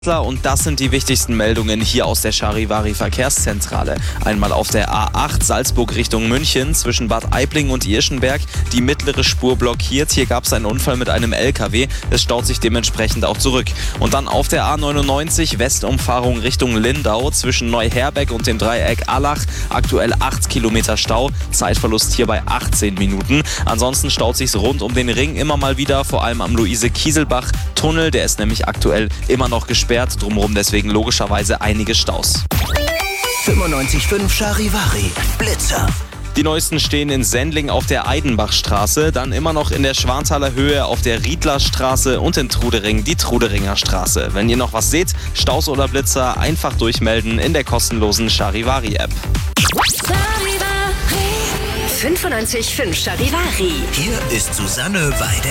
Und das sind die wichtigsten Meldungen hier aus der Charivari Verkehrszentrale. Einmal auf der A8 Salzburg Richtung München zwischen Bad Aibling und Irschenberg. Die mittlere Spur blockiert. Hier gab es einen Unfall mit einem LKW. Es staut sich dementsprechend auch zurück. Und dann auf der A99 Westumfahrung Richtung Lindau zwischen Neuherbeck und dem Dreieck Allach. Aktuell 8 Kilometer Stau. Zeitverlust hier bei 18 Minuten. Ansonsten staut sich rund um den Ring immer mal wieder, vor allem am Luise-Kieselbach-Tunnel. Der ist nämlich aktuell immer noch gesperrt. Drumherum deswegen logischerweise einige Staus. 95.5 Charivari Blitzer. Die neuesten stehen in Sendling auf der Eidenbachstraße, dann immer noch in der Schwanthaler Höhe auf der Riedlerstraße und in Trudering die Truderinger Straße. Wenn ihr noch was seht, Staus oder Blitzer, einfach durchmelden in der kostenlosen Charivari-App. 95.5 Charivari. Hier ist Susanne Weide.